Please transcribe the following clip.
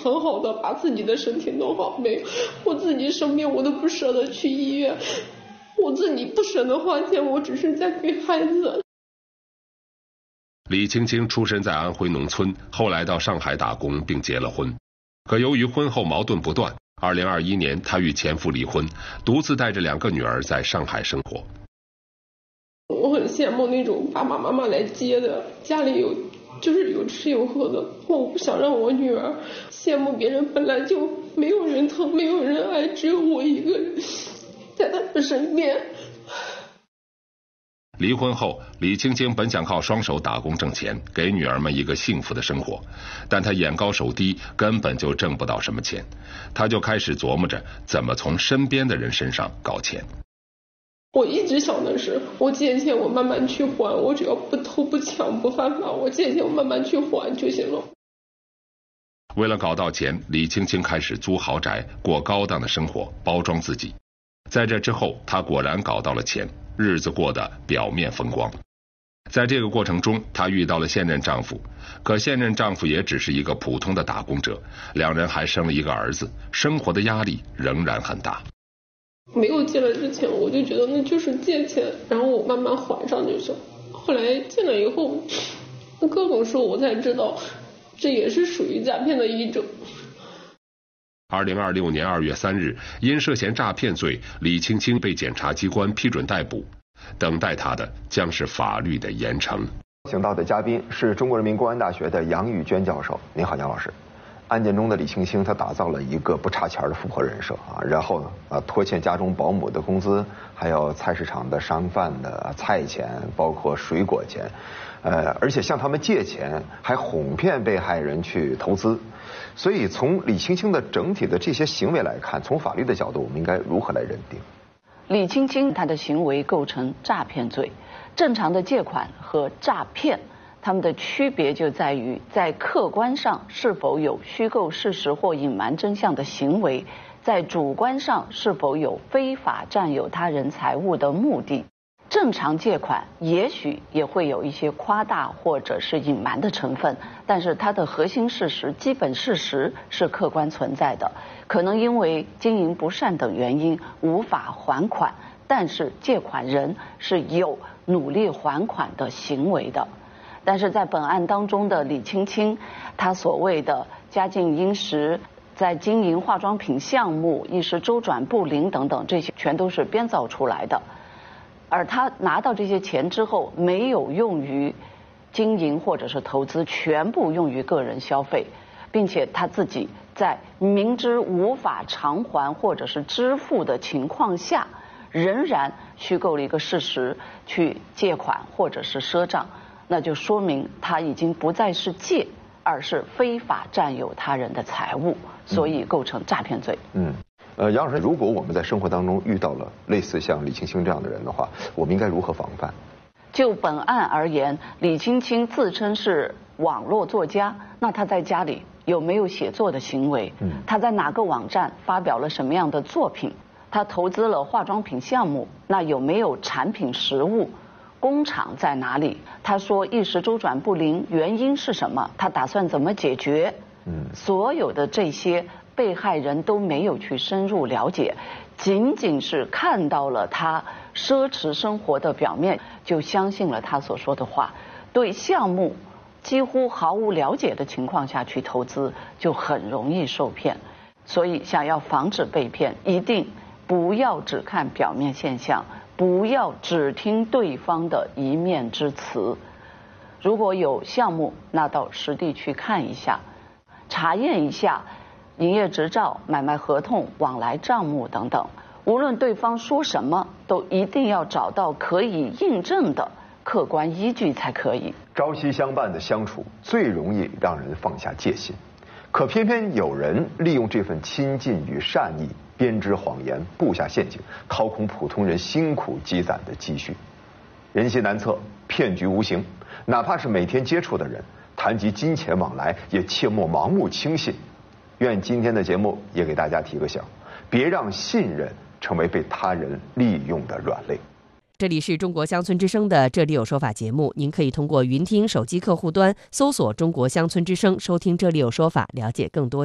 很好的把自己的身体弄好。没有，我自己生病我都不舍得去医院，我自己不舍得花钱，我只是在给孩子。 李青青出身在安徽农村，后来到上海打工并结了婚。可由于婚后矛盾不断，2021年她与前夫离婚，独自带着2个女儿在上海生活。 我很羡慕那种爸爸妈妈来接的，家里有吃有喝的。我不想让我女儿羡慕别人，本来就没有人疼没有人爱，只有我一个人在他们身边。 离婚后，李青青本想靠双手打工挣钱，给女儿们一个幸福的生活，但她眼高手低，根本就挣不到什么钱。她就开始琢磨着怎么从身边的人身上搞钱。 我一直想的是，我借钱我慢慢去还，我只要不偷不抢不犯法，我借钱我慢慢去还就行了。 为了搞到钱，李青青开始租豪宅，过高档的生活，包装自己。在这之后，她果然搞到了钱，日子过得表面风光。在这个过程中，她遇到了现任丈夫，可现任丈夫也只是一个普通的打工者，2人还生了一个儿子，生活的压力仍然很大。 没有借了之前，我就觉得那就是借钱，然后我慢慢还上就行。后来借了以后，各种说我才知道，这也是属于诈骗的一种。 2026年2月3日，因涉嫌诈骗罪，李青青被检察机关批准逮捕，等待她的将是法律的严惩。 请到的嘉宾是中国人民公安大学的杨宇娟教授。您好，杨老师。案件中的李青青，她打造了一个不差钱的富婆人设啊，然后呢，拖欠家中保姆的工资，还有菜市场的商贩的菜钱，包括水果钱，而且向他们借钱，还哄骗被害人去投资。所以从李青青的整体的这些行为来看，从法律的角度，我们应该如何来认定？ 李青青她的行为构成诈骗罪。正常的借款和诈骗，它们的区别就在于在客观上是否有虚构事实或隐瞒真相的行为，在主观上是否有非法占有他人财物的目的。正常借款也许也会有一些夸大或者是隐瞒的成分，但是它的核心事实、基本事实是客观存在的。可能因为经营不善等原因无法还款，但是借款人是有努力还款的行为的。但是在本案当中的李青青，她所谓的家境殷实，在经营化妆品项目一时周转不灵等等，这些全都是编造出来的。而他拿到这些钱之后，没有用于经营或者是投资，全部用于个人消费，并且他自己在明知无法偿还或者是支付的情况下，仍然虚构了一个事实去借款或者是赊账，那就说明他已经不再是借，而是非法占有他人的财物，所以构成诈骗罪。 杨老师，如果我们在生活当中遇到了类似像李青青这样的人的话，我们应该如何防范？ 就本案而言，李青青自称是网络作家，那他在家里有没有写作的行为？他在哪个网站发表了什么样的作品？他投资了化妆品项目，那有没有产品实物？工厂在哪里？他说一时周转不灵，原因是什么？他打算怎么解决？所有的这些被害人都没有去深入了解，仅仅是看到了他奢侈生活的表面，就相信了他所说的话，对项目几乎毫无了解的情况下去投资，就很容易受骗。所以想要防止被骗，一定不要只看表面现象，不要只听对方的一面之词。如果有项目，那到实地去看一下，查验一下营业执照、买卖合同、往来账目等等，无论对方说什么，都一定要找到可以印证的客观依据才可以。 朝夕相伴的相处，最容易让人放下戒心，可偏偏有人利用这份亲近与善意，编织谎言，布下陷阱，掏空普通人辛苦积攒的积蓄。人心难测，骗局无形，哪怕是每天接触的人，谈及金钱往来，也切莫盲目轻信。愿今天的节目也给大家提个醒，别让信任成为被他人利用的软肋。 这里是中国乡村之声的这里有说法节目，您可以通过云听手机客户端搜索中国乡村之声收听这里有说法，了解更多